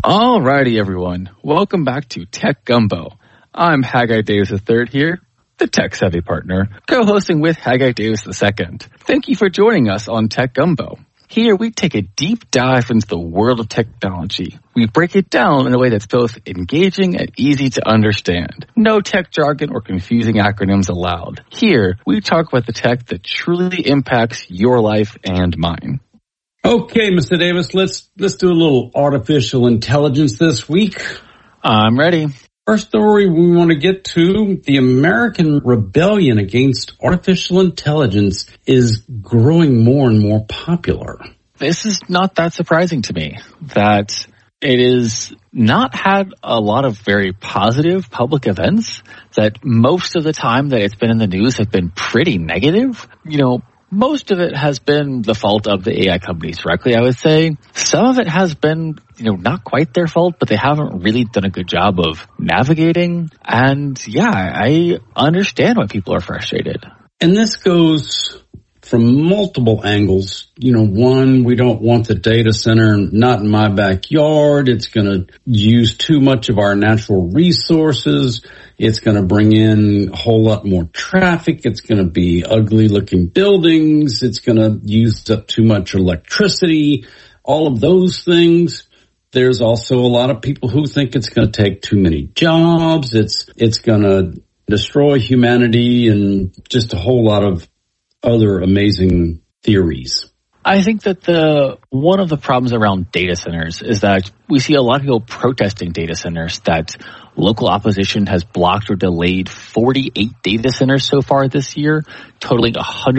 Alrighty, everyone. Welcome back to Tech Gumbo. I'm Haggai Davis III here, the tech-savvy partner, co-hosting with Haggai Davis II. Thank you for joining us on Tech Gumbo. Here, we take a deep dive into the world of technology. We break it down in a way that's both engaging and easy to understand. No tech jargon or confusing acronyms allowed. Here, we talk about the tech that truly impacts your life and mine. Okay, Mr. Davis, let's do a little artificial intelligence this week. I'm ready. First story we want to get to, the American rebellion against artificial intelligence is growing more and more popular. This is not that surprising to me, that it is not had a lot of very positive public events, that most of the time that it's been in the news have been pretty negative. Most of it has been the fault of the AI companies directly, I would say. Some of it has been, not quite their fault, but they haven't really done a good job of navigating. And yeah, I understand why people are frustrated. And this goes from multiple angles. One, we don't want the data center not in my backyard. It's going to use too much of our natural resources. It's going to bring in a whole lot more traffic. It's going to be ugly looking buildings. It's going to use up too much electricity. All of those things. There's also a lot of people who think it's going to take too many jobs. It's going to destroy humanity and just a whole lot of other amazing theories. I think that one of the problems around data centers is that we see a lot of people protesting data centers, that local opposition has blocked or delayed 48 data centers so far this year, totaling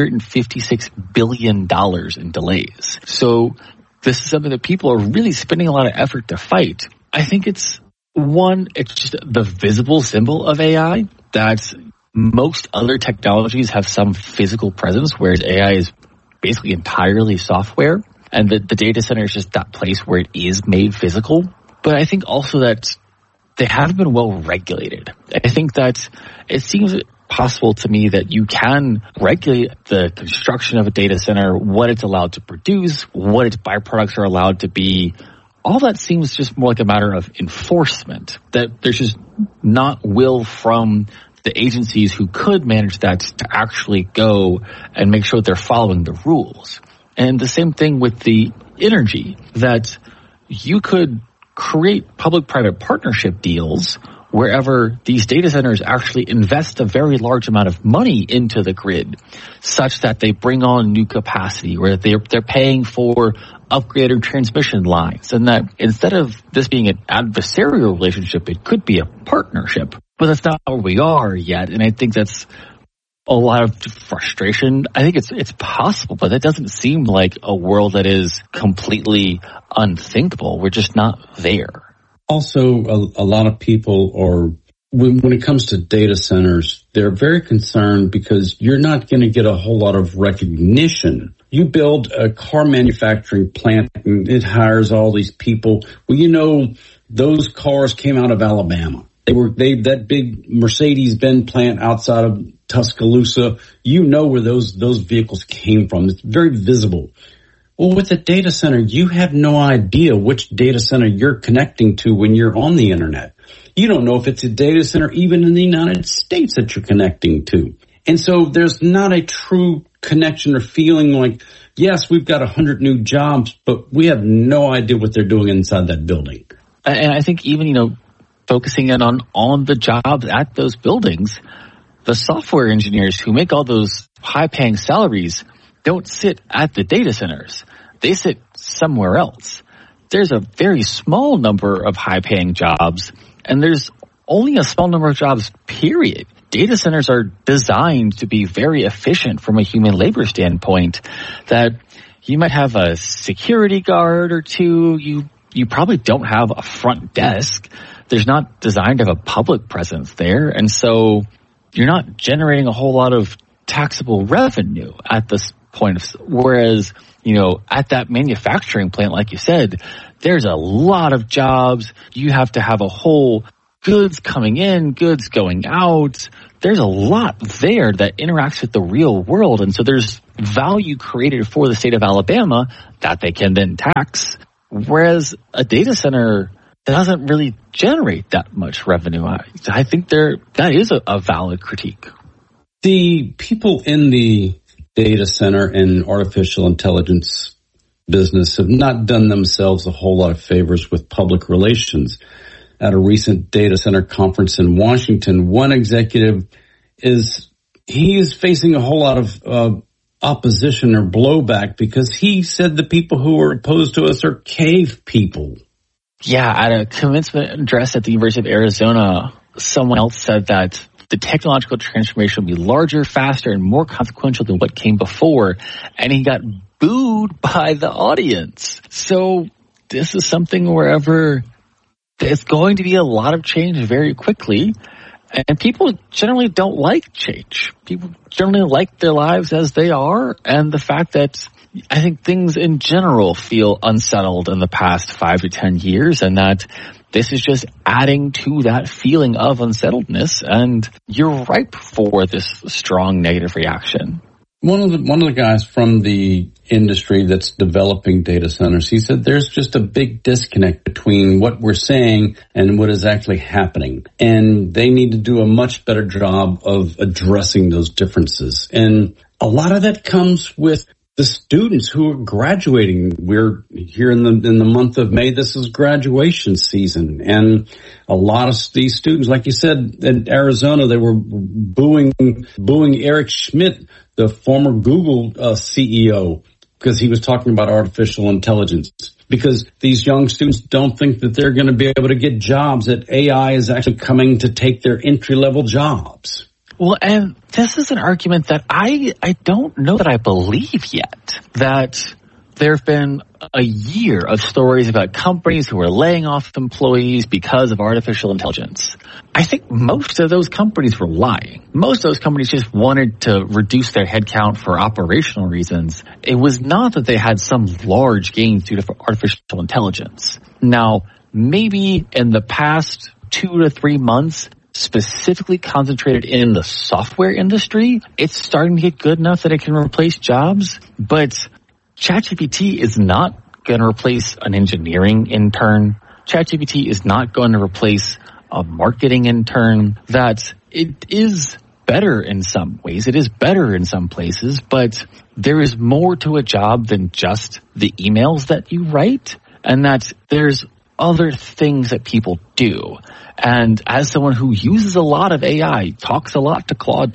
$156 billion in delays. So this is something that people are really spending a lot of effort to fight. I think it's just the visible symbol of AI, that most other technologies have some physical presence, whereas AI is basically entirely software, and the data center is just that place where it is made physical. But I think also that they haven't been well regulated. I think that it seems possible to me that you can regulate the construction of a data center, what it's allowed to produce, what its byproducts are allowed to be. All that seems just more like a matter of enforcement, that there's just not will from the agencies who could manage that to actually go and make sure they're following the rules. And the same thing with the energy, that you could create public-private partnership deals wherever these data centers actually invest a very large amount of money into the grid, such that they bring on new capacity, where they're paying for upgraded transmission lines, and that instead of this being an adversarial relationship, it could be a partnership. But that's not where we are yet, and I think that's a lot of frustration. I think it's possible, but that doesn't seem like a world that is completely unthinkable. We're just not there. Also, a lot of people are, when it comes to data centers, they're very concerned because you're not going to get a whole lot of recognition. You build a car manufacturing plant and it hires all these people. Well, those cars came out of Alabama. That big Mercedes-Benz plant outside of Tuscaloosa. Where those vehicles came from. It's very visible. Well, with a data center, you have no idea which data center you're connecting to when you're on the internet. You don't know if it's a data center even in the United States that you're connecting to. And so there's not a true connection or feeling like, yes, we've got 100 new jobs, but we have no idea what they're doing inside that building. And I think even, focusing in on the jobs at those buildings, the software engineers who make all those high-paying salaries don't sit at the data centers. They sit somewhere else. There's a very small number of high-paying jobs, and there's only a small number of jobs, period. Data centers are designed to be very efficient from a human labor standpoint, that you might have a security guard or two. You probably don't have a front desk. There's not designed to have a public presence there, and so you're not generating a whole lot of taxable revenue at this point. Whereas, at that manufacturing plant, like you said, there's a lot of jobs. You have to have a whole goods coming in, goods going out. There's a lot there that interacts with the real world, and so there's value created for the state of Alabama that they can then tax. Whereas a data center, doesn't really generate that much revenue. I think that is a valid critique. The people in the data center and artificial intelligence business have not done themselves a whole lot of favors with public relations. At a recent data center conference in Washington, one executive is facing a whole lot of opposition or blowback because he said the people who are opposed to us are cave people. Yeah, at a commencement address at the University of Arizona, someone else said that the technological transformation will be larger, faster, and more consequential than what came before. And he got booed by the audience. So this is something wherever there's going to be a lot of change very quickly. And people generally don't like change. People generally like their lives as they are. And the fact that I think things in general feel unsettled in the past 5 to 10 years, and that this is just adding to that feeling of unsettledness, and you're ripe for this strong negative reaction. One of the guys from the industry that's developing data centers, he said there's just a big disconnect between what we're saying and what is actually happening. And they need to do a much better job of addressing those differences. And a lot of that comes with the students who are graduating. We're here in the month of May. This is graduation season. And a lot of these students, like you said, in Arizona, they were booing Eric Schmidt, the former Google CEO, because he was talking about artificial intelligence. Because these young students don't think that they're going to be able to get jobs, that AI is actually coming to take their entry-level jobs. Well, and this is an argument that I don't know that I believe yet, that there have been a year of stories about companies who are laying off employees because of artificial intelligence. I think most of those companies were lying. Most of those companies just wanted to reduce their headcount for operational reasons. It was not that they had some large gains due to artificial intelligence. Now, maybe in the past 2 to 3 months, specifically concentrated in the software industry, it's starting to get good enough that it can replace jobs. But ChatGPT is not going to replace an engineering intern. ChatGPT is not going to replace a marketing intern. That it is better in some ways. It is better in some places, but there is more to a job than just the emails that you write, and that there's other things that people do. And as someone who uses a lot of AI, talks a lot to Claude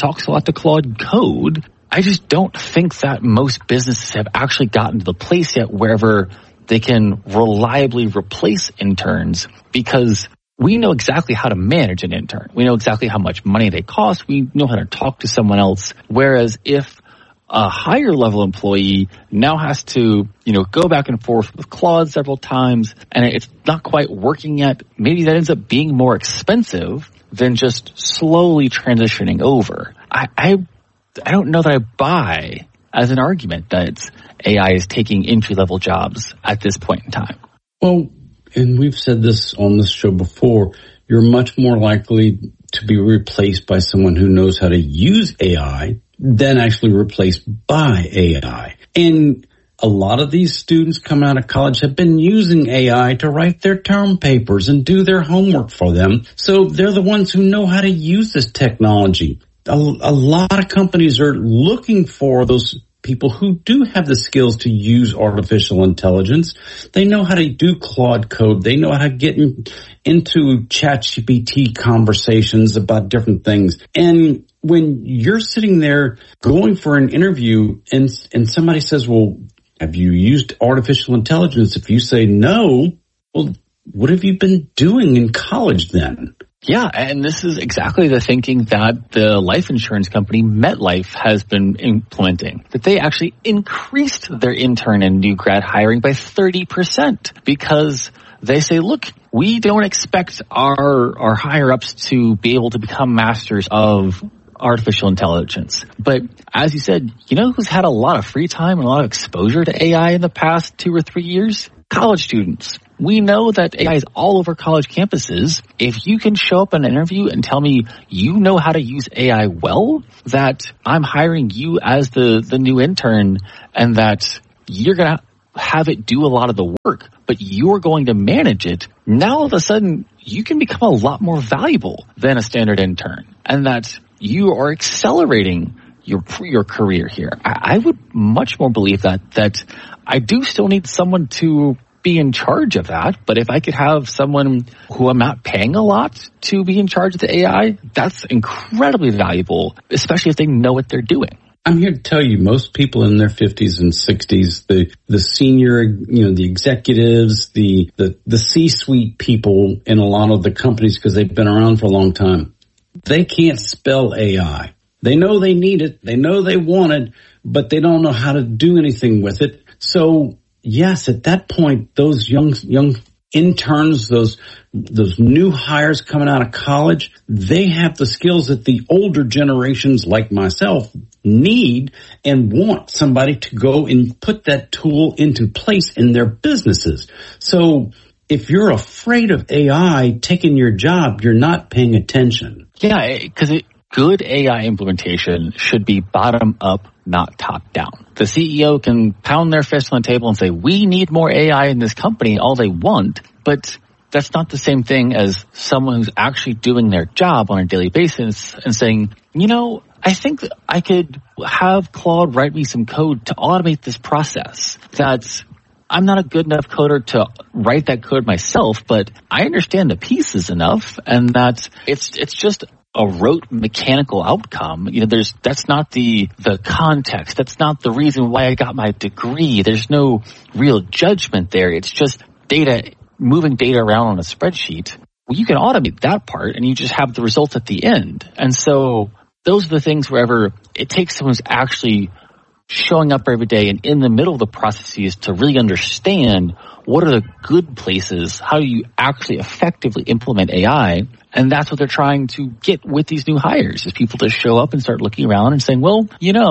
Code, I just don't think that most businesses have actually gotten to the place yet wherever they can reliably replace interns, because we know exactly how to manage an intern. We know exactly how much money they cost. We know how to talk to someone else. Whereas if a higher level employee now has to, go back and forth with Claude several times, and it's not quite working yet, maybe that ends up being more expensive than just slowly transitioning over. I don't know that I buy as an argument that AI is taking entry-level jobs at this point in time. Well, and we've said this on this show before, you're much more likely to be replaced by someone who knows how to use AI than actually replaced by AI. And a lot of these students coming out of college have been using AI to write their term papers and do their homework for them. So they're the ones who know how to use this technology. A lot of companies are looking for those people who do have the skills to use artificial intelligence. They know how to do Claude Code. They know how to get into ChatGPT conversations about different things. And when you're sitting there going for an interview and somebody says, well, have you used artificial intelligence? If you say no, well, what have you been doing in college then? Yeah, and this is exactly the thinking that the life insurance company MetLife has been implementing, that they actually increased their intern and new grad hiring by 30% because they say, look, we don't expect our higher-ups to be able to become masters of artificial intelligence. But as you said, who's had a lot of free time and a lot of exposure to AI in the past 2 or 3 years? College students. We know that AI is all over college campuses. If you can show up in an interview and tell me you know how to use AI well, that I'm hiring you as the new intern, and that you're going to have it do a lot of the work, but you're going to manage it, now all of a sudden you can become a lot more valuable than a standard intern, and that you are accelerating your career here. I would much more believe that I do still need someone to be in charge of that, but if I could have someone who I'm not paying a lot to be in charge of the AI, that's incredibly valuable, especially if they know what they're doing. I'm here to tell you, most people in their 50s and 60s, the senior, the executives, the C-suite people in a lot of the companies, because they've been around for a long time, they can't spell AI. They know they need it. They know they want it, but they don't know how to do anything with it. So yes, at that point, those young interns, those new hires coming out of college, they have the skills that the older generations like myself need and want somebody to go and put that tool into place in their businesses. So if you're afraid of AI taking your job, you're not paying attention. Yeah, because good AI implementation should be bottom up, not top down. The CEO can pound their fist on the table and say, we need more AI in this company all they want, but that's not the same thing as someone who's actually doing their job on a daily basis and saying, I think that I could have Claude write me some code to automate this process. I'm not a good enough coder to write that code myself, but I understand the pieces enough, and that it's just a rote mechanical outcome. That's not the context. That's not the reason why I got my degree. There's no real judgment there. It's just moving data around on a spreadsheet. Well, you can automate that part and you just have the results at the end. And so those are the things wherever it takes someone who's actually showing up every day and in the middle of the processes to really understand what are the good places, how do you actually effectively implement AI. And that's what they're trying to get with these new hires, is people to show up and start looking around and saying, well,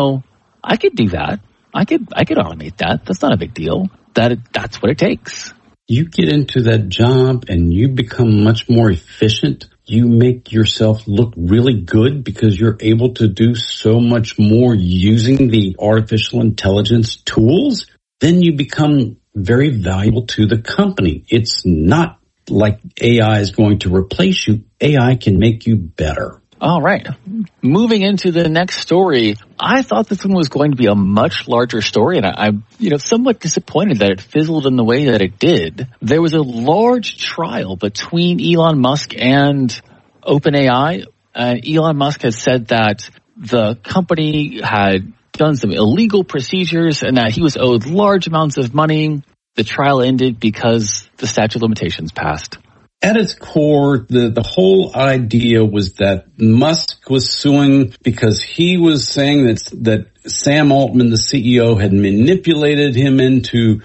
I could do that. I could automate that. That's not a big deal. That's what it takes. You get into that job and you become much more efficient. You make yourself look really good because you're able to do so much more using the artificial intelligence tools. Then you become very valuable to the company. It's not like AI is going to replace you. AI can make you better. All right. Moving into the next story, I thought this one was going to be a much larger story, and I'm somewhat disappointed that it fizzled in the way that it did. There was a large trial between Elon Musk and OpenAI. Elon Musk has said that the company had done some illegal procedures and that he was owed large amounts of money. The trial ended because the statute of limitations passed. At its core, the whole idea was that Musk was suing because he was saying that Sam Altman, the CEO, had manipulated him into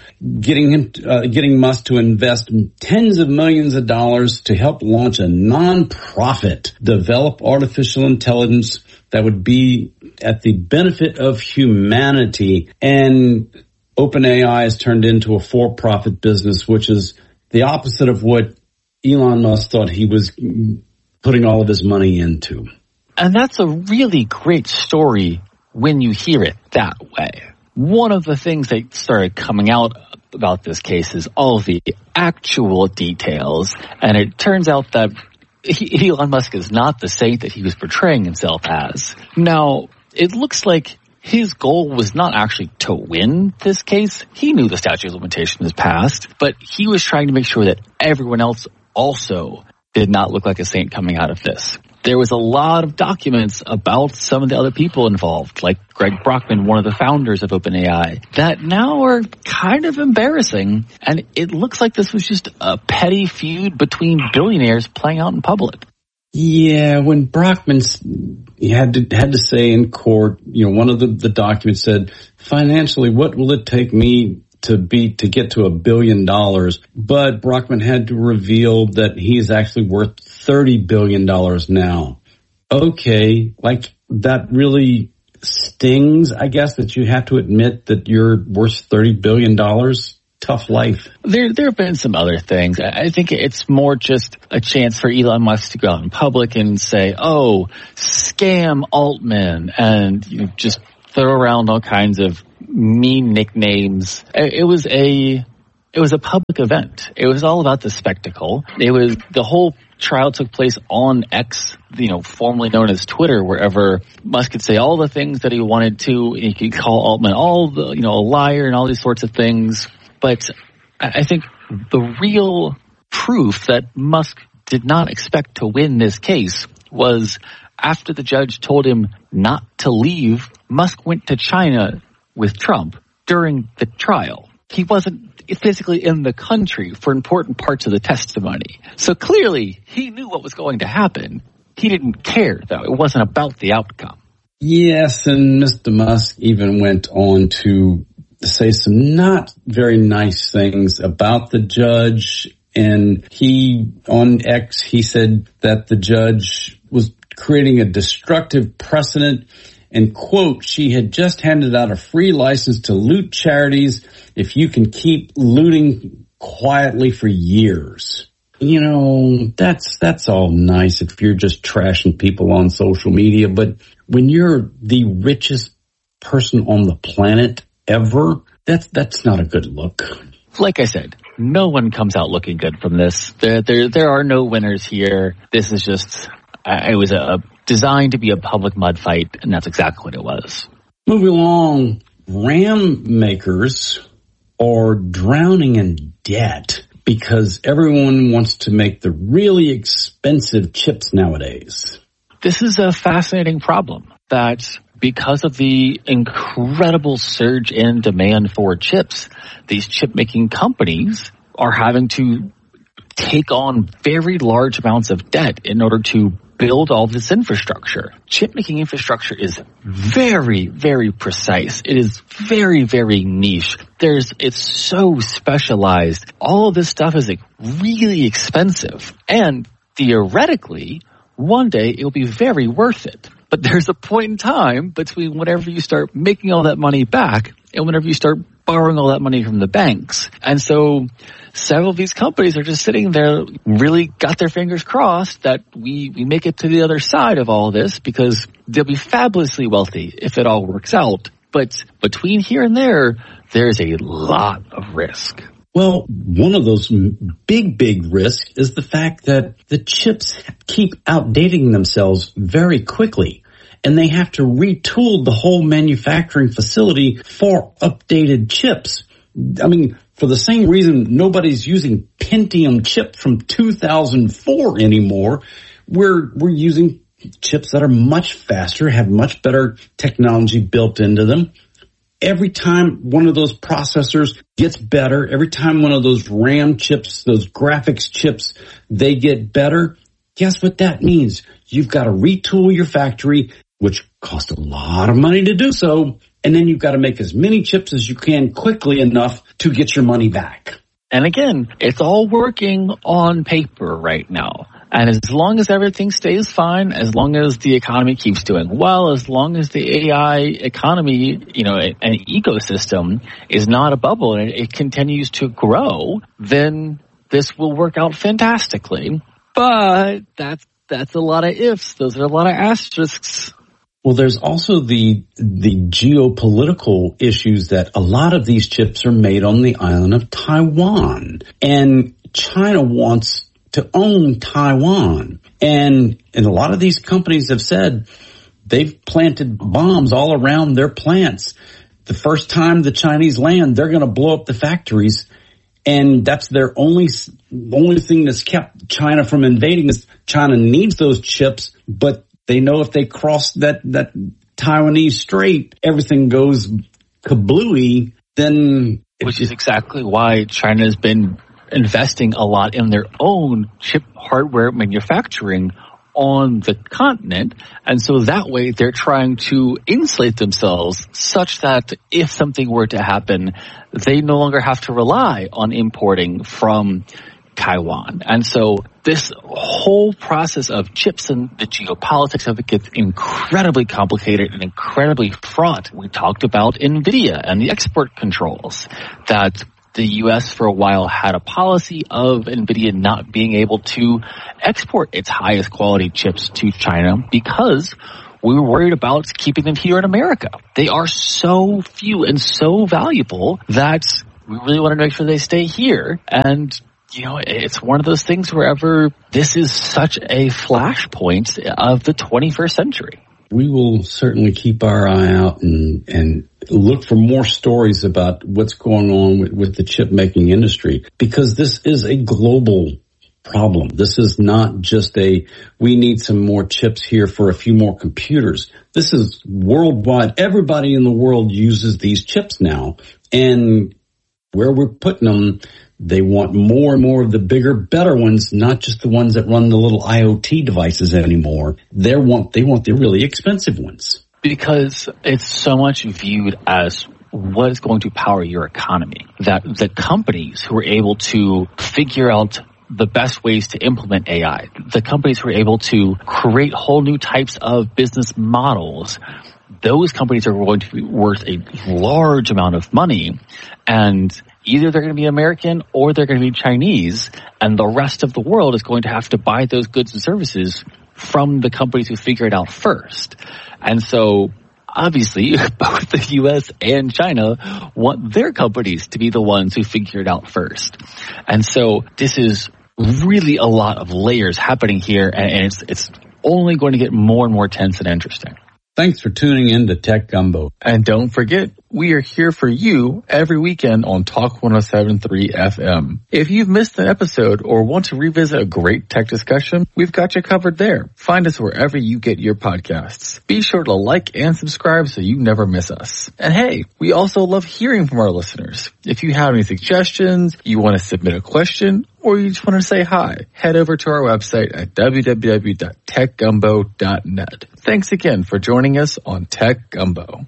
getting Musk to invest tens of millions of dollars to help launch a nonprofit, develop artificial intelligence that would be at the benefit of humanity. And OpenAI has turned into a for-profit business, which is the opposite of what Elon Musk thought he was putting all of his money into. And that's a really great story when you hear it that way. One of the things that started coming out about this case is all of the actual details. And it turns out that Elon Musk is not the saint that he was portraying himself as. Now, it looks like his goal was not actually to win this case. He knew the statute of limitations was passed, but he was trying to make sure that everyone else also did not look like a saint coming out of this. There was a lot of documents about some of the other people involved, like Greg Brockman, one of the founders of OpenAI, that now are kind of embarrassing. And it looks like this was just a petty feud between billionaires playing out in public. Yeah, when Brockman had to say in court, one of the documents said, financially, what will it take me to get to $1 billion? But Brockman had to reveal that he is actually worth $30 billion now. Okay, like that really stings, I guess, that you have to admit that you're worth $30 billion. Tough life. There have been some other things. I think it's more just a chance for Elon Musk to go out in public and say, oh, scam Altman, and just throw around all kinds of mean nicknames. It was a It was a public event. It was all about the spectacle. The whole trial took place on X, formerly known as Twitter, wherever Musk could say all the things that he wanted to. He could call Altman a liar and all these sorts of things. But I think the real proof that Musk did not expect to win this case was after the judge told him not to leave, Musk went to China with Trump during the trial. He wasn't physically in the country for important parts of the testimony. So clearly, he knew what was going to happen. He didn't care, though. It wasn't about the outcome. Yes, and Mr. Musk even went on to say some not very nice things about the judge. And on X, he said that the judge was creating a destructive precedent. And, quote, she had just handed out a free license to loot charities if you can keep looting quietly for years. That's all nice if you're just trashing people on social media. But when you're the richest person on the planet ever, that's not a good look. Like I said, no one comes out looking good from this. There are no winners here. This is just, it was designed to be a public mud fight, and that's exactly what it was. Moving along, RAM makers are drowning in debt because everyone wants to make the really expensive chips nowadays. This is a fascinating problem that because of the incredible surge in demand for chips, these chip-making companies are having to take on very large amounts of debt in order to build all this infrastructure. Chip-making infrastructure is very, very precise. It is very, very niche. It's so specialized. All of this stuff is really expensive. And theoretically, one day it will be very worth it. But there's a point in time between whenever you start making all that money back and whenever you start borrowing all that money from the banks. And so several of these companies are just sitting there, really got their fingers crossed that we make it to the other side of all this because they'll be fabulously wealthy if it all works out. But between here and there, there's a lot of risk. Well, one of those big risks is the fact that the chips keep outdating themselves very quickly, and they have to retool the whole manufacturing facility for updated chips. I mean, for the same reason nobody's using Pentium chip from 2004 anymore, we're using chips that are much faster, have much better technology built into them. Every time one of those processors gets better, every time one of those RAM chips, those graphics chips, they get better, guess what that means? You've got to retool your factory, which costs a lot of money to do so, and then you've got to make as many chips as you can quickly enough to get your money back. And again, it's all working on paper right now. And as long as everything stays fine, as long as the economy keeps doing well, as long as the AI economy, an ecosystem is not a bubble and it continues to grow, then this will work out fantastically. But that's a lot of ifs. Those are a lot of asterisks. Well, there's also the geopolitical issues that a lot of these chips are made on the island of Taiwan. And China wants to own Taiwan. And a lot of these companies have said they've planted bombs all around their plants. The first time the Chinese land, they're going to blow up the factories. And that's their only thing that's kept China from invading is China needs those chips, but they know if they cross that Taiwanese strait, everything goes kablooey, then... Which is exactly why China has been investing a lot in their own chip hardware manufacturing on the continent. And so that way they're trying to insulate themselves such that if something were to happen, they no longer have to rely on importing from Taiwan. And so this whole process of chips and the geopolitics of it gets incredibly complicated and incredibly fraught. We talked about NVIDIA and the export controls that the U.S. for a while had a policy of NVIDIA not being able to export its highest quality chips to China because we were worried about keeping them here in America. They are so few and so valuable that we really want to make sure they stay here. And, it's one of those things wherever this is such a flashpoint of the 21st century. We will certainly keep our eye out and look for more stories about what's going on with the chip making industry, because this is a global problem. This is not just we need some more chips here for a few more computers. This is worldwide. Everybody in the world uses these chips now, and where we're putting them, they want more and more of the bigger, better ones, not just the ones that run the little IoT devices anymore. They want the really expensive ones. Because it's so much viewed as what is going to power your economy, that the companies who are able to figure out the best ways to implement AI, the companies who are able to create whole new types of business models, those companies are going to be worth a large amount of money, and either they're going to be American or they're going to be Chinese, and the rest of the world is going to have to buy those goods and services from the companies who figure it out first. And so, obviously, both the U.S. and China want their companies to be the ones who figure it out first. And so, this is really a lot of layers happening here, and it's only going to get more and more tense and interesting. Thanks for tuning in to Tech Gumbo. And don't forget, we are here for you every weekend on Talk 107.3 FM. If you've missed an episode or want to revisit a great tech discussion, we've got you covered there. Find us wherever you get your podcasts. Be sure to like and subscribe so you never miss us. And hey, we also love hearing from our listeners. If you have any suggestions, you want to submit a question, or you just want to say hi, head over to our website at www.techgumbo.net. Thanks again for joining us on Tech Gumbo.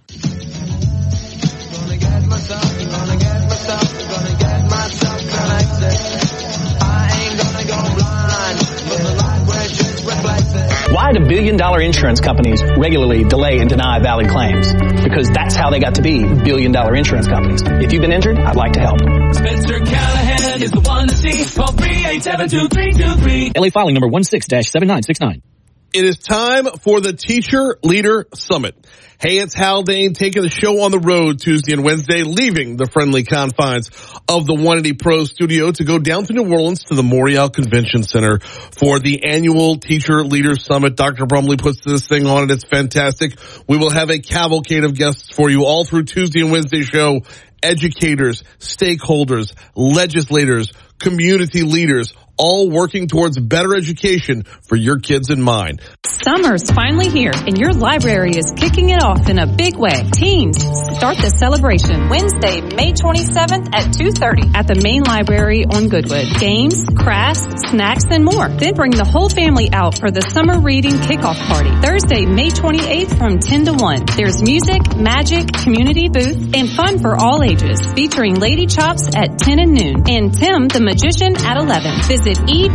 Why do billion-dollar insurance companies regularly delay and deny valid claims? Because that's how they got to be billion-dollar insurance companies. If you've been injured, I'd like to help. Spencer Callahan is the one to see. Call 387-2323. LA filing number 16-7969. It is time for the Teacher Leader Summit. Hey, it's Haldane taking the show on the road Tuesday and Wednesday, leaving the friendly confines of the 180 Pro studio to go down to New Orleans to the Morial Convention Center for the annual Teacher Leader Summit. Dr. Brumley puts this thing on and it's fantastic. We will have a cavalcade of guests for you all through Tuesday and Wednesday show. Educators, stakeholders, legislators, community leaders, all working towards better education for your kids in mind. Summer's finally here, and your library is kicking it off in a big way. Teens, start the celebration Wednesday, May 27th at 2:30 at the main library on Goodwood. Games, crafts, snacks, and more. Then bring the whole family out for the summer reading kickoff party. Thursday, May 28th from 10 to 1. There's music, magic, community booth, and fun for all ages, featuring Lady Chops at 10 and noon, and Tim the Magician at 11. Visit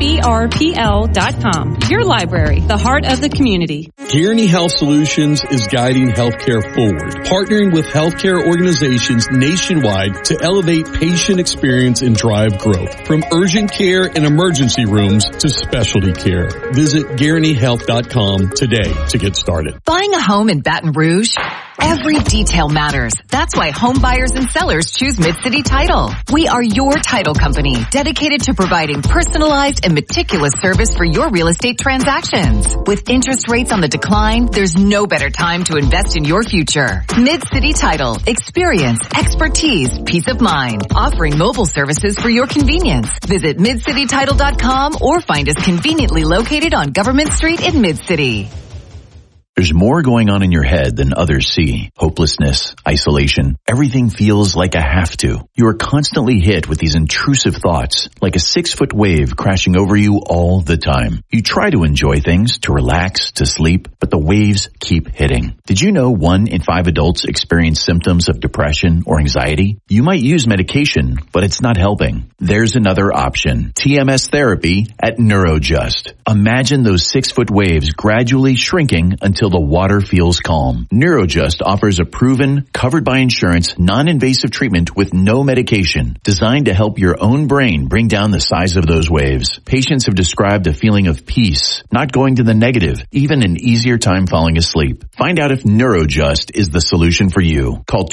ebrpl.com. Your library, the heart of the community. Guaranty Health Solutions is guiding healthcare forward, partnering with healthcare organizations nationwide to elevate patient experience and drive growth. From urgent care and emergency rooms to specialty care. Visit GuarantyHealth.com today to get started. Buying a home in Baton Rouge? Every detail matters. That's why home buyers and sellers choose Mid-City Title. We are your title company, dedicated to providing personalized and meticulous service for your real estate transactions. With interest rates on the decline, there's no better time to invest in your future. Mid-City Title. Experience, expertise, peace of mind. Offering mobile services for your convenience. Visit MidCityTitle.com or find us conveniently located on Government Street in Mid-City. There's more going on in your head than others see. Hopelessness, isolation, everything feels like a have to. You are constantly hit with these intrusive thoughts, like a 6-foot wave crashing over you all the time. You try to enjoy things, to relax, to sleep, but the waves keep hitting. Did you know 1 in 5 adults experience symptoms of depression or anxiety? You might use medication, but it's not helping. There's another option. TMS therapy at Neurojust. Imagine those 6-foot waves gradually shrinking until until the water feels calm. NeuroJust offers a proven, covered by insurance, non-invasive treatment with no medication, designed to help your own brain bring down the size of those waves. Patients have described a feeling of peace, not going to the negative, even an easier time falling asleep. Find out if NeuroJust is the solution for you. Call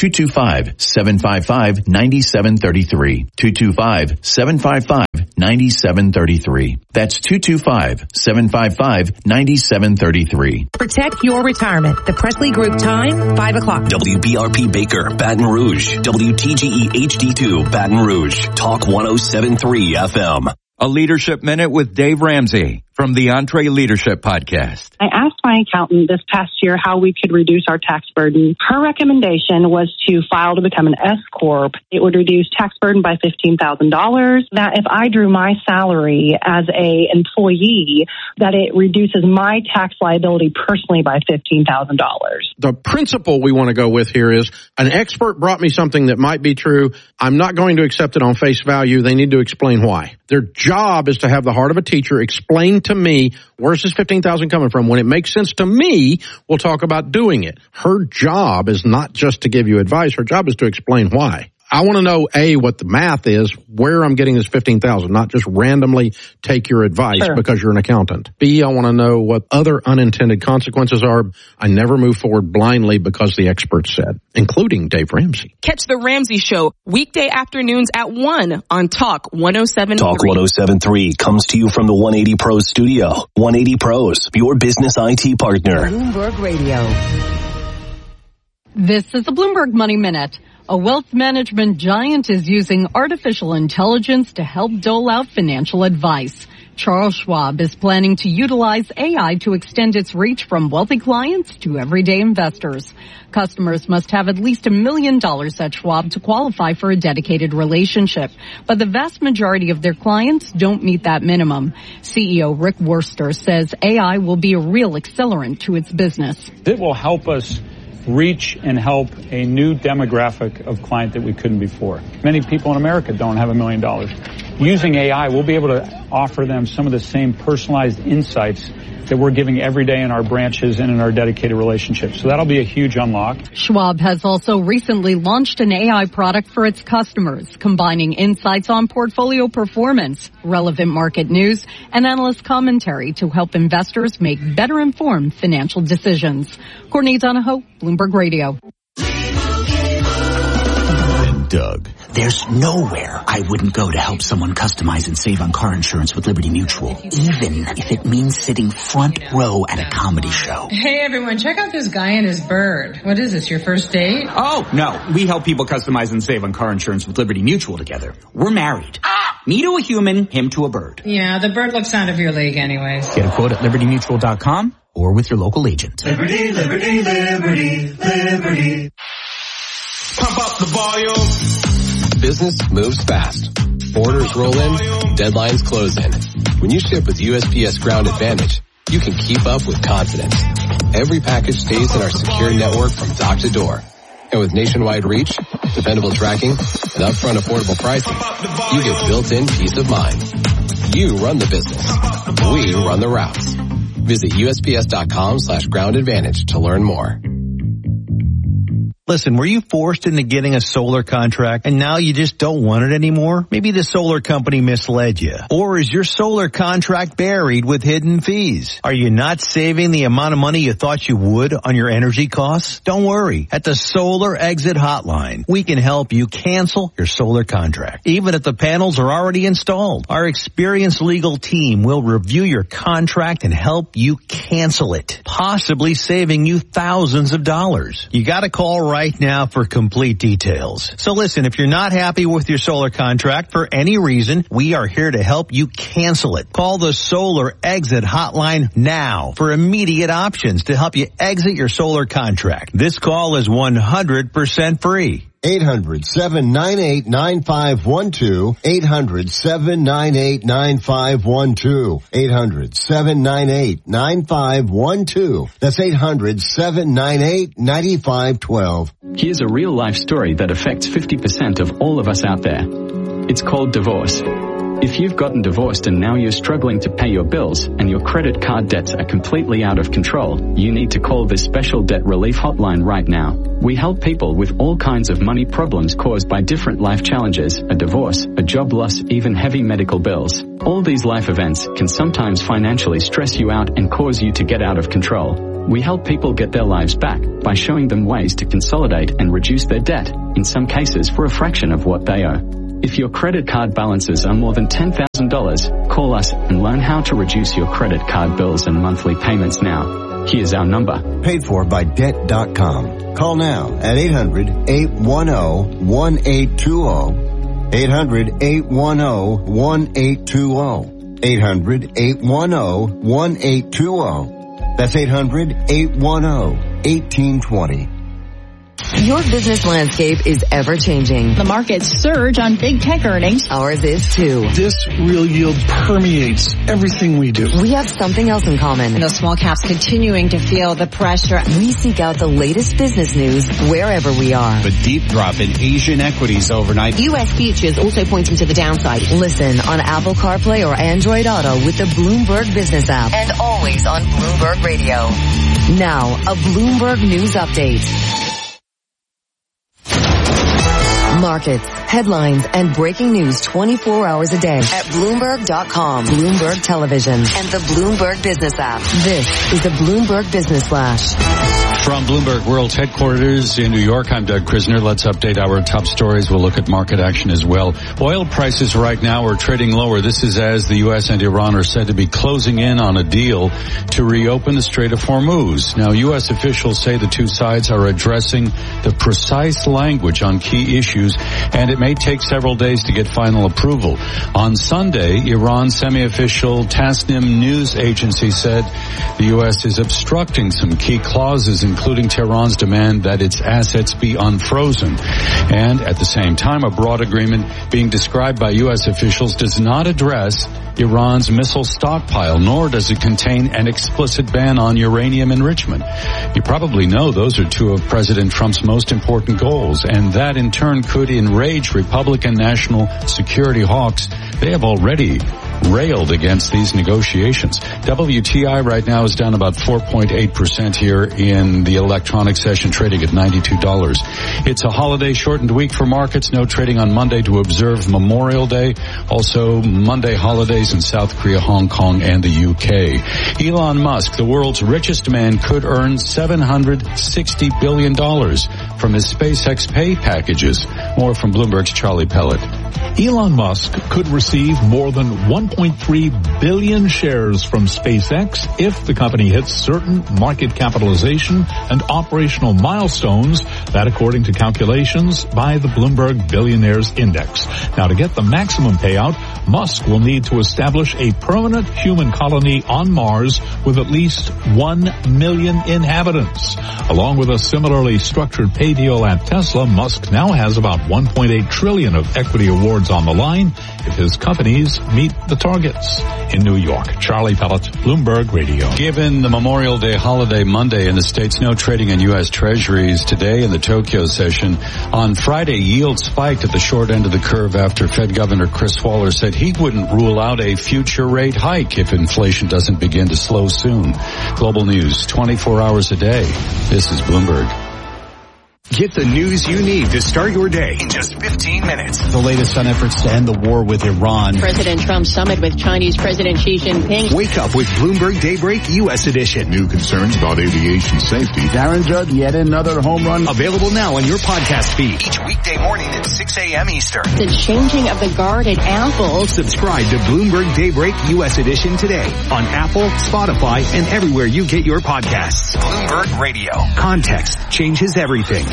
225-755-9733. 225-755-9733. That's 225-755-9733. Protect your retirement. The Presley Group time, 5 o'clock. WBRP Baker, Baton Rouge. WTGE HD2, Baton Rouge. Talk 107.3 FM. A Leadership Minute with Dave Ramsey from the Entree Leadership Podcast. I asked my accountant this past year how we could reduce our tax burden. Her recommendation was to file to become an S Corp. It would reduce tax burden by $15,000. That if I drew my salary as a employee, that it reduces my tax liability personally by $15,000. The principle we want to go with here is an expert brought me something that might be true. I'm not going to accept it on face value. They need to explain why. Their job is to have the heart of a teacher explain to me, where's this $15,000 coming from? When it makes sense to me, we'll talk about doing it. Her job is not just to give you advice. Her job is to explain why. I want to know, A, what the math is, where I'm getting this $15,000, not just randomly take your advice because you're an accountant. B, I want to know what other unintended consequences are. I never move forward blindly because the expert said, including Dave Ramsey. Catch The Ramsey Show weekday afternoons at 1 on Talk 107.3. Talk 107.3 comes to you from the 180 Pros studio. 180 Pros, your business IT partner. Bloomberg Radio. This is the Bloomberg Money Minute. A wealth management giant is using artificial intelligence to help dole out financial advice. Charles Schwab is planning to utilize AI to extend its reach from wealthy clients to everyday investors. Customers must have at least $1 million at Schwab to qualify for a dedicated relationship, but the vast majority of their clients don't meet that minimum. CEO Rick Wurster says AI will be a real accelerant to its business. It will help us reach and help a new demographic of client that we couldn't before. Many people in America don't have $1 million. Using AI, we'll be able to offer them some of the same personalized insights that we're giving every day in our branches and in our dedicated relationships. So that'll be a huge unlock. Schwab has also recently launched an AI product for its customers, combining insights on portfolio performance, relevant market news, and analyst commentary to help investors make better informed financial decisions. Courtney Donahoe, Bloomberg Radio. Doug. There's nowhere I wouldn't go to help someone customize and save on car insurance with Liberty Mutual, even if it means sitting front row at a comedy show. Hey everyone, check out this guy and his bird. What is this, your first date? Oh, no. We help people customize and save on car insurance with Liberty Mutual together. We're married. Me to a human, him to a bird. Yeah, the bird looks out of your league anyways. Get a quote at libertymutual.com or with your local agent. Liberty, liberty, liberty, liberty. Pump up the volume. Business moves fast. Orders roll in, deadlines close in. When you ship with USPS Ground Advantage, you can keep up with confidence. Every package stays in our secure network from dock to door. And with nationwide reach, dependable tracking, and upfront affordable pricing, you get built-in peace of mind. You run the business. We run the routes. Visit USPS.com/Ground Advantage to learn more. Listen, were you forced into getting a solar contract and now you just don't want it anymore? Maybe the solar company misled you. Or is your solar contract buried with hidden fees? Are you not saving the amount of money you thought you would on your energy costs? Don't worry. At the Solar Exit Hotline, we can help you cancel your solar contract, even if the panels are already installed. Our experienced legal team will review your contract and help you cancel it, possibly saving you thousands of dollars. You gotta call right now for complete details. So listen, if you're not happy with your solar contract for any reason, we are here to help you cancel it. Call the Solar Exit Hotline now for immediate options to help you exit your solar contract. This call is 100% free. 800-798-9512. 800-798-9512. 800-798-9512. That's 800-798-9512. Here's a real life story that affects 50% of all of us out there. It's called divorce. If you've gotten divorced and now you're struggling to pay your bills and your credit card debts are completely out of control, you need to call this special debt relief hotline right now. We help people with all kinds of money problems caused by different life challenges, a divorce, a job loss, even heavy medical bills. All these life events can sometimes financially stress you out and cause you to get out of control. We help people get their lives back by showing them ways to consolidate and reduce their debt, in some cases for a fraction of what they owe. If your credit card balances are more than $10,000, call us and learn how to reduce your credit card bills and monthly payments now. Here's our number. Paid for by Debt.com. Call now at 800-810-1820. 800-810-1820. 800-810-1820. That's 800-810-1820. Your business landscape is ever-changing. The markets surge on big tech earnings. Ours is too. This real yield permeates everything we do. We have something else in common. The small caps continuing to feel the pressure. We seek out the latest business news wherever we are. The deep drop in Asian equities overnight. U.S. futures also pointing to the downside. Listen on Apple CarPlay or Android Auto with the Bloomberg Business app. And always on Bloomberg Radio. Now, a Bloomberg News Update. Markets, headlines, and breaking news 24 hours a day at Bloomberg.com, Bloomberg Television, and the Bloomberg Business app. This is the Bloomberg Business Flash. From Bloomberg World's headquarters in New York, I'm Doug Krisner. Let's update our top stories. We'll look at market action as well. Oil prices right now are trading lower. This is as the U.S. and Iran are said to be closing in on a deal to reopen the Strait of Hormuz. Now, U.S. officials say the two sides are addressing the precise language on key issues, and it may take several days to get final approval. On Sunday, Iran's semi-official Tasnim news agency said the U.S. is obstructing some key clauses, including Tehran's demand that its assets be unfrozen. And at the same time, a broad agreement being described by U.S. officials does not address Iran's missile stockpile, nor does it contain an explicit ban on uranium enrichment. You probably know those are two of President Trump's most important goals, and that in turn could enrage Republican national security hawks. They have already railed against these negotiations. WTI right now is down about 4.8% here in the electronic session, trading at $92. It's a holiday shortened week for markets. No trading on Monday to observe Memorial Day. Also Monday holidays in South Korea, Hong Kong, and the UK. Elon Musk, the world's richest man, could earn $760 billion from his SpaceX pay packages. More from Bloomberg's Charlie Pellet. Elon Musk could receive more than 1.3 billion shares from SpaceX if the company hits certain market capitalization and operational milestones, that according to calculations by the Bloomberg Billionaires Index. Now, to get the maximum payout, Musk will need to establish a permanent human colony on Mars with at least 1 million inhabitants. Along with a similarly structured pay deal at Tesla, Musk now has about $1.8 trillion of equity awards on the line if his companies meet the targets. In New York, Charlie Pellet, Bloomberg Radio. Given the Memorial Day holiday Monday in the States, no trading in U.S. Treasuries today in the Tokyo session. On Friday, yields spiked at the short end of the curve after Fed Governor Chris Waller said he wouldn't rule out a future rate hike if inflation doesn't begin to slow soon. Global news, 24 hours a day. This is Bloomberg. Get the news you need to start your day in just 15 minutes. The latest on efforts to end the war with Iran. President Trump's summit with Chinese President Xi Jinping. Wake up with Bloomberg Daybreak U.S. edition. New concerns about aviation safety. Darren Judd, yet another home run. Available now on your podcast feed. Each weekday morning at 6 a.m. Eastern. The changing of the guard at Apple. Subscribe to Bloomberg Daybreak U.S. edition today on Apple, Spotify, and everywhere you get your podcasts. Bloomberg Radio. Context changes everything.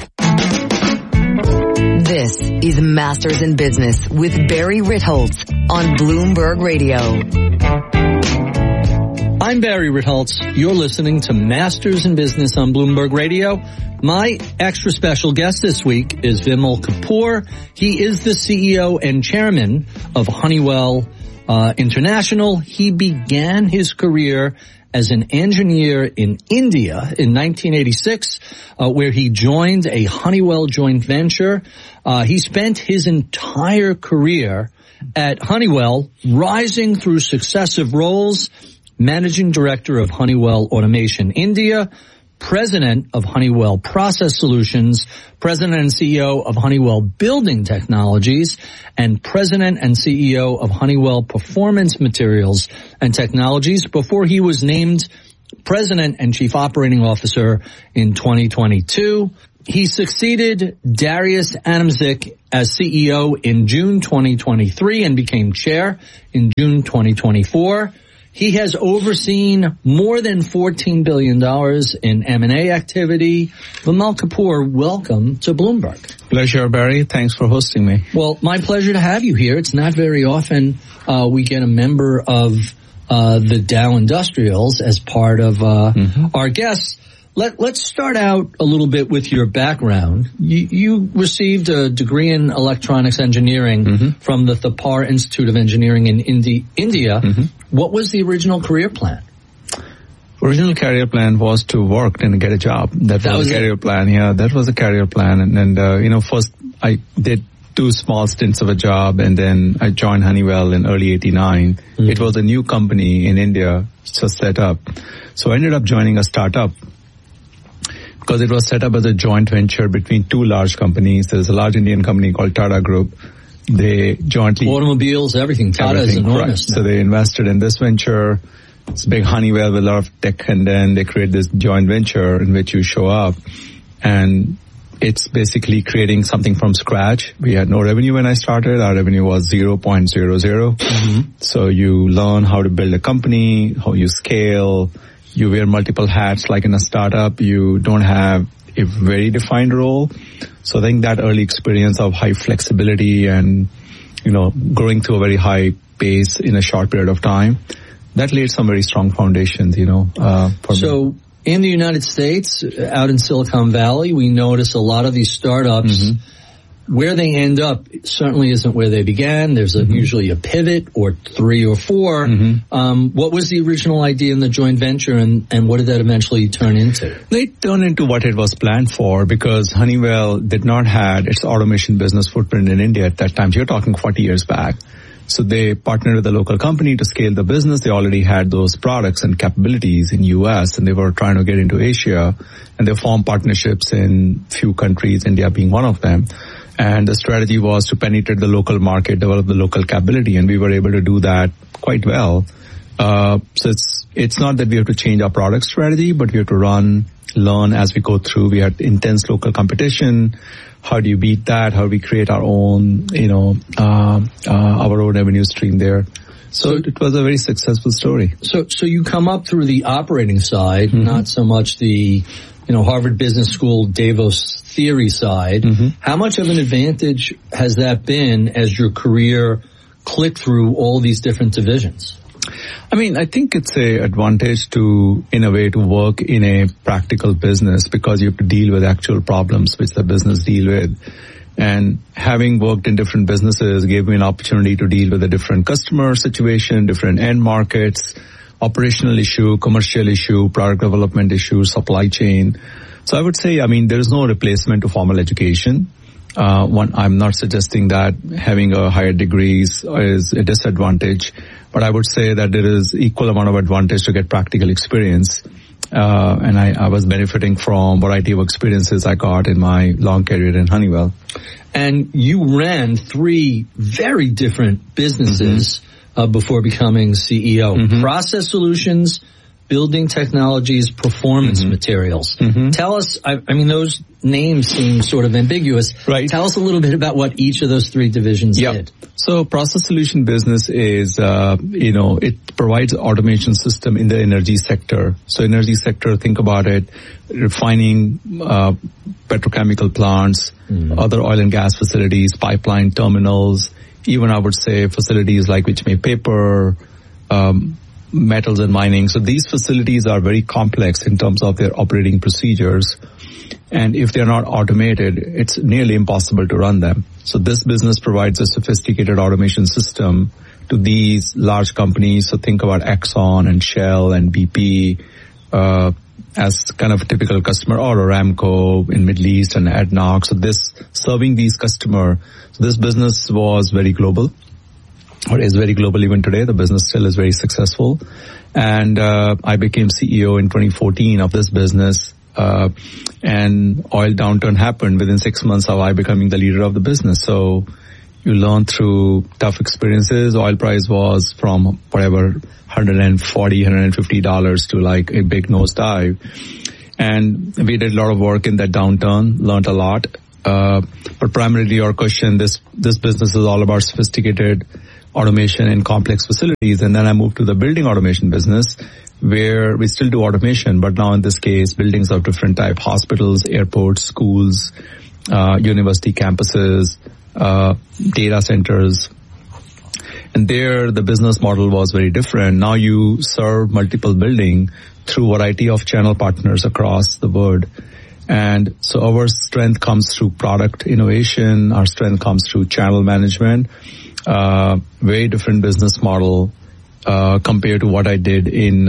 This is Masters in Business with Barry Ritholtz on Bloomberg Radio. I'm Barry Ritholtz. You're listening to Masters in Business on Bloomberg Radio. My extra special guest this week is Vimal Kapur. He is the CEO and chairman of Honeywell International. He began his career as an engineer in India in 1986, where he joined a Honeywell joint venture. He spent his entire career at Honeywell, rising through successive roles, Managing Director of Honeywell Automation India, President of Honeywell Process Solutions, President and CEO of Honeywell Building Technologies, and President and CEO of Honeywell Performance Materials and Technologies before he was named President and Chief Operating Officer in 2022. He succeeded Darius Adamczyk as CEO in June 2023 and became chair in June 2024. He has overseen more than $14 billion in M&A activity. Vimal Kapur, welcome to Bloomberg. Pleasure, Barry. Thanks for hosting me. Well, my pleasure to have you here. It's not very often we get a member of the Dow Industrials as part of our guests. Let's start out a little bit with your background. You received a degree in electronics engineering from the Thapar Institute of Engineering in India. What was the original career plan? Original career plan was to work and get a job. That was a career plan. Yeah, that was a career plan. And first I did 2 small stints of a job, and then I joined Honeywell in early '89. It was a new company in India just set up. So I ended up joining a startup, because it was set up as a joint venture between 2 large companies. There's a large Indian company called Tata Group. They jointly... Automobiles, everything. Tata is enormous. Right. So they invested in this venture. It's big Honeywell with a lot of tech, and then they create this joint venture in which you show up. And it's basically creating something from scratch. We had no revenue when I started. Our revenue was 0.00. So you learn how to build a company, how you scale. You wear multiple hats like in a startup. You don't have a very defined role. So I think that early experience of high flexibility and, growing to a very high pace in a short period of time, that laid some very strong foundations, So in the United States, out in Silicon Valley, we notice a lot of these startups, where they end up certainly isn't where they began. There's usually a pivot or 3 or 4. What was the original idea in the joint venture, and what did that eventually turn into? They turned into what it was planned for, because Honeywell did not have its automation business footprint in India at that time. So you're talking 40 years back. So they partnered with a local company to scale the business. They already had those products and capabilities in U.S., and they were trying to get into Asia, and they formed partnerships in few countries, India being one of them. And the strategy was to penetrate the local market, develop the local capability, and we were able to do that quite well. So it's not that we have to change our product strategy, but we have to learn as we go through. We had intense local competition. How do you beat that? How do we create our own, our own revenue stream there? So it was a very successful story. So you come up through the operating side, not so much the, Harvard Business School Davos theory side. How much of an advantage has that been as your career clicked through all these different divisions? I think it's an advantage to, in a way, to work in a practical business, because you have to deal with actual problems which the business deal with. And having worked in different businesses gave me an opportunity to deal with a different customer situation, different end markets, operational issue, commercial issue, product development issue, supply chain. So I would say, there is no replacement to formal education. I'm not suggesting that having a higher degrees is a disadvantage, but I would say that there is equal amount of advantage to get practical experience. And I was benefiting from a variety of experiences I got in my long career in Honeywell. And you ran 3 very different businesses before becoming CEO. Process Solutions, Building Technologies, Performance Materials. Tell us, those names seem sort of ambiguous. Right. Tell us a little bit about what each of those 3 divisions did. So Process Solution business is, it provides automation system in the energy sector. So energy sector, think about it, refining, petrochemical plants, other oil and gas facilities, pipeline terminals, even I would say facilities like which make paper, metals and mining. So these facilities are very complex in terms of their operating procedures. And if they're not automated, it's nearly impossible to run them. So this business provides a sophisticated automation system to these large companies. So think about Exxon and Shell and BP, as kind of a typical customer, or Aramco in Middle East and ADNOC. So this serving these customers. So this business was very global. or is very global even today. The business still is very successful. And I became CEO in 2014 of this business. And oil downturn happened within 6 months of I becoming the leader of the business. So you learn through tough experiences. Oil price was from whatever, $140, $150 to like a big nosedive. And we did a lot of work in that downturn, learned a lot. But primarily your question, this business is all about sophisticated automation in complex facilities. And then I moved to the building automation business, where we still do automation, but now in this case, buildings of different type, hospitals, airports, schools, university campuses, data centers. And there, the business model was very different. Now you serve multiple building through a variety of channel partners across the world. And so our strength comes through product innovation. Our strength comes through channel management. Very different business model compared to what I did in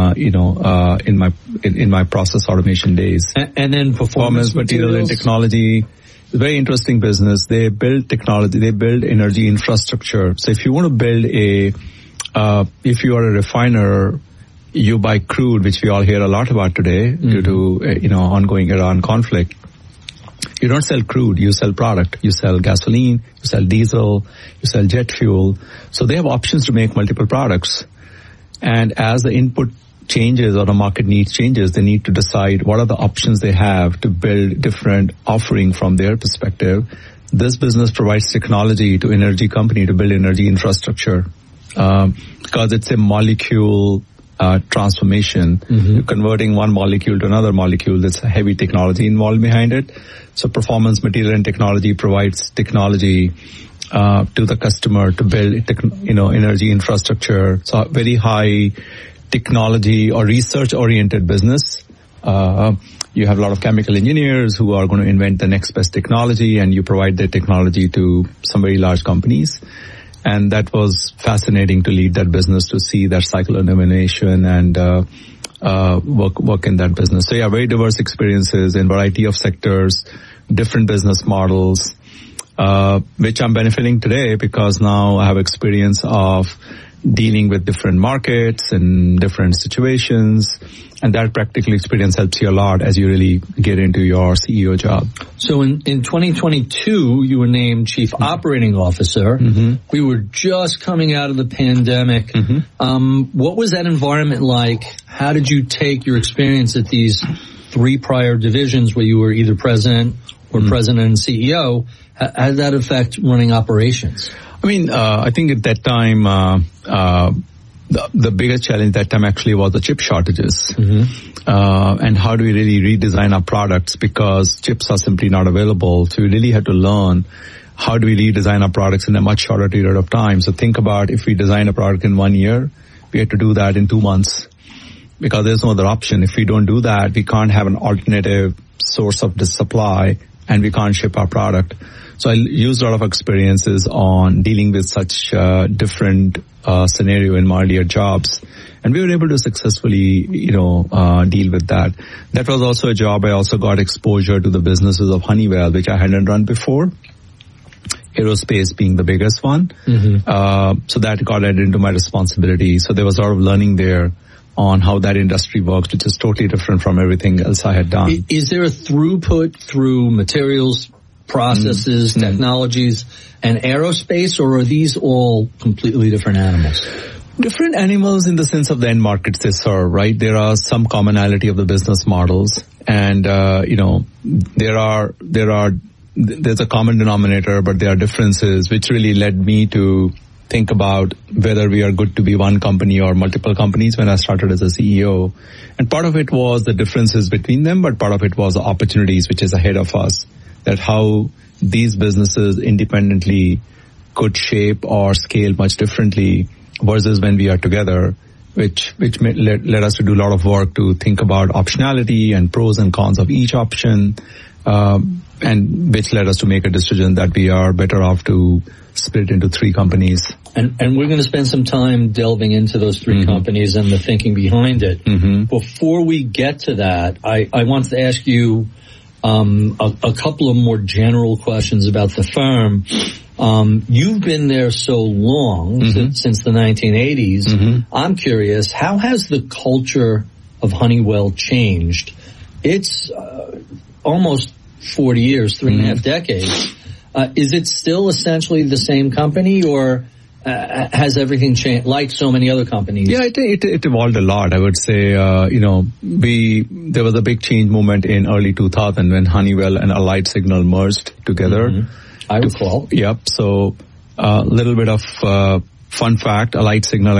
my process automation days. And then performance material and technology. It's a very interesting business. They build technology. They build energy infrastructure. So if you want to build if you are a refiner, you buy crude, which we all hear a lot about today due to ongoing Iran conflict. You don't sell crude, you sell product. You sell gasoline, you sell diesel, you sell jet fuel. So they have options to make multiple products. And as the input changes or the market needs changes, they need to decide what are the options they have to build different offering from their perspective. This business provides technology to energy company to build energy infrastructure, because it's a molecule transformation. You're converting one molecule to another molecule. There's heavy technology involved behind it. So performance material and technology provides technology to the customer to build energy infrastructure. So very high technology or research oriented business. You have a lot of chemical engineers who are going to invent the next best technology, and you provide their technology to some very large companies. And that was fascinating to lead that business, to see that cycle of innovation and work in that business. So yeah, very diverse experiences in variety of sectors, different business models, which I'm benefiting today because now I have experience of dealing with different markets and different situations. And that practical experience helps you a lot as you really get into your CEO job. So in 2022, you were named Chief Operating Officer. We were just coming out of the pandemic. What was that environment like? How did you take your experience at these three prior divisions where you were either president or president and CEO? How did that affect running operations? I mean, I think at that time, the biggest challenge that time actually was the chip shortages. And how do we really redesign our products, because chips are simply not available. So we really had to learn how do we redesign our products in a much shorter period of time. So think about if we design a product in 1 year, we had to do that in 2 months because there's no other option. If we don't do that, we can't have an alternative source of the supply and we can't ship our product. So I used a lot of experiences on dealing with such different scenario in my earlier jobs. And we were able to successfully, deal with that. That was also a job. I also got exposure to the businesses of Honeywell, which I hadn't run before. Aerospace being the biggest one. So that got added into my responsibility. So there was a lot of learning there on how that industry works, which is totally different from everything else I had done. Is there a throughput through materials, processes, technologies, and aerospace, or are these all completely different animals? Different animals in the sense of the end markets they serve, right? There are some commonality of the business models, and there's a common denominator, but there are differences, which really led me to think about whether we are good to be one company or multiple companies when I started as a CEO. And part of it was the differences between them, but part of it was the opportunities which is ahead of us, that how these businesses independently could shape or scale much differently versus when we are together, which led us to do a lot of work to think about optionality and pros and cons of each option, and which led us to make a decision that we are better off to split into 3 companies. And we're going to spend some time delving into those 3 companies and the thinking behind it. Before we get to that, I want to ask you a couple of more general questions about the firm. You've been there so long, since the 1980s. I'm curious, how has the culture of Honeywell changed? It's almost 40 years, 3.5 decades. Is it still essentially the same company, or has everything changed like so many other companies? Yeah, it evolved a lot. I would say, there was a big change movement in early 2000 when Honeywell and Allied Signal merged together. I recall. Yep. So a little bit of fun fact, Allied Signal